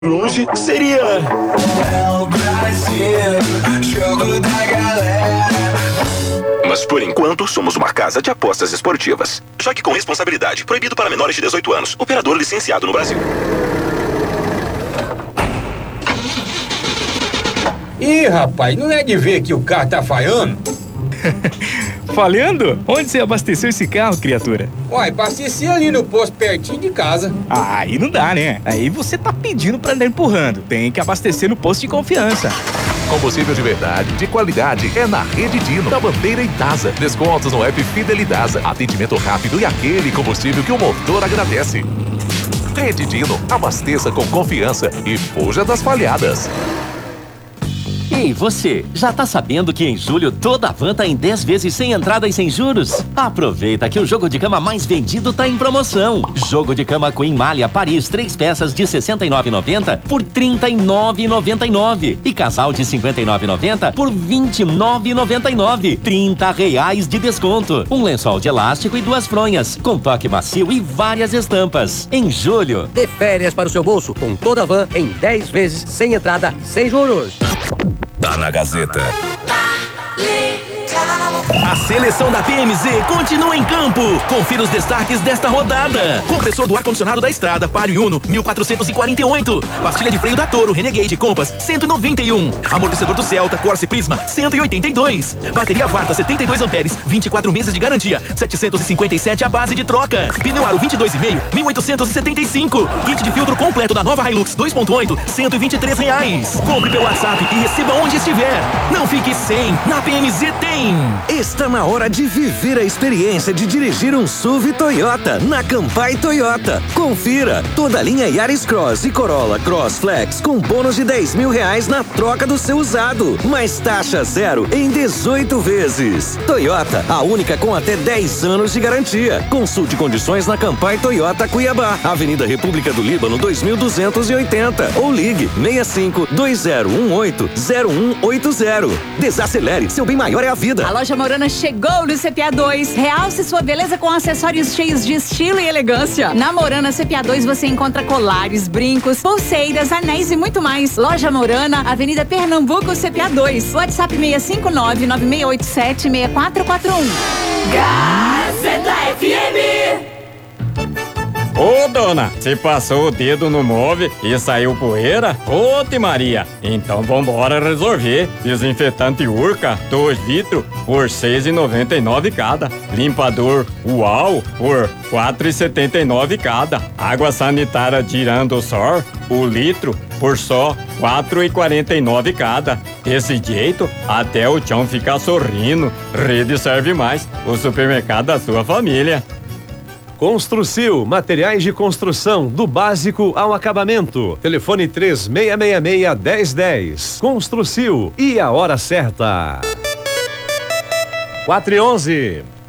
longe seria... É o Brasil, jogo da galera. Mas por enquanto somos uma casa de apostas esportivas. Jogue com responsabilidade. Proibido para menores de 18 anos. Operador licenciado no Brasil. Ih, rapaz, não é de ver que o carro tá falhando? Falhando? Onde você abasteceu esse carro, criatura? Uai, abasteci ali no posto pertinho de casa. Ah, aí não dá, né? Aí você tá pedindo pra andar empurrando. Tem que abastecer no posto de confiança. Combustível de verdade, de qualidade, é na Rede Dino, da Bandeira e Dasa. Descontos no app Fidelidasa. Atendimento rápido e aquele combustível que o motor agradece. Rede Dino, abasteça com confiança e fuja das falhadas. Ei, você, já tá sabendo que em julho toda a van tá em 10 vezes sem entrada e sem juros? Aproveita que o jogo de cama mais vendido tá em promoção. Jogo de cama Queen Malha Paris 3 peças de R$ 69,90 por R$ 39,99. E casal de R$ 59,90 por R$ 29,99. R$30 de desconto. Um lençol de elástico e 2 fronhas, com toque macio e várias estampas. Em julho, dê férias para o seu bolso com toda a van em 10 vezes sem entrada, sem juros. Tá na Gazeta. A seleção da PMZ continua em campo. Confira os destaques desta rodada. Compressor do ar-condicionado da Estrada, Palio Uno, 1.448. Pastilha de freio da Toro, Renegade Compass, 191. Amortecedor do Celta, Corsa Prisma, 182. Bateria Varta, 72 amperes, 24 meses de garantia, 757 a base de troca. Pneu Aro 22,5, 1.875. Kit de filtro completo da nova Hilux 2.8, R$123. Compre pelo WhatsApp e receba onde estiver. Não fique sem, na PMZ tem. Está na hora de viver a experiência de dirigir um SUV Toyota na Campai Toyota. Confira toda a linha Yaris Cross e Corolla Cross Flex com bônus de R$10.000 na troca do seu usado, mais taxa zero em 18 vezes. Toyota, a única com até 10 anos de garantia. Consulte condições na Campai Toyota Cuiabá, Avenida República do Líbano 2280 ou ligue 6520180180. Desacelere, seu bem maior é a vida. A Loja Morana chegou no CPA 2. Realce sua beleza com acessórios cheios de estilo e elegância. Na Morana CPA 2 você encontra colares, brincos, pulseiras, anéis e muito mais. Loja Morana, Avenida Pernambuco, CPA 2. WhatsApp 659-9687-6441. Gazeta FM. Ô, dona, você passou o dedo no móvel e saiu poeira? Ô, Maria, então vambora resolver. Desinfetante Urca, 2 litros, por R$ 6,99 cada. Limpador Uau, por R$ 4,79 cada. Água sanitária Girando-Sor, o litro, por só R$ 4,49 cada. Desse jeito, até o chão ficar sorrindo. Rede Serve Mais, o supermercado da sua família. Construcil, materiais de construção, do básico ao acabamento. Telefone 3666-1010. Construcil, e a hora certa. 4:11.